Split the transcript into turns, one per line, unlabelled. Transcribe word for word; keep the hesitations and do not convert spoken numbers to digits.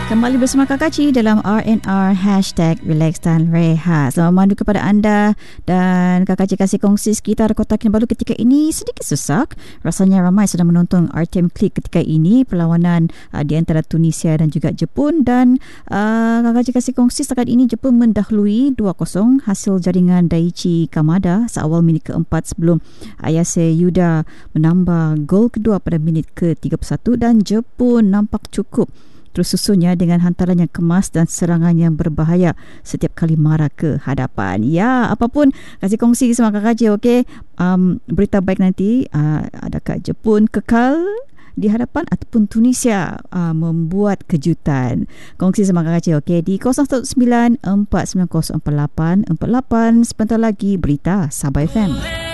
Kembali bersama Kak Kaci dalam R and R Hashtag Relax dan Rehat. Selamat mandu kepada anda dan Kak Kaci kasih kongsi sekitar Kota Kinabalu ketika ini sedikit sesak. Rasanya ramai sedang menonton R T M Klik ketika ini perlawanan uh, di antara Tunisia dan juga Jepun, dan uh, Kak Kaci kasih kongsi setakat ini Jepun mendahului dua kosong hasil jaringan Daichi Kamada seawal minit keempat sebelum Ayase Yuda menambah gol kedua pada minit ke tiga puluh satu, dan Jepun nampak cukup terus susunnya dengan hantaran yang kemas dan serangan yang berbahaya setiap kali marah ke hadapan. Ya, apapun kasih kongsi sama Kak Kaci, okey. Um, berita baik nanti, uh, adakah Jepun kekal di hadapan ataupun Tunisia uh, membuat kejutan? Kongsi sama Kak Kaci, okey, di kosong satu sembilan empat sembilan kosong empat lapan empat lapan. Sebentar lagi berita Sabah F M.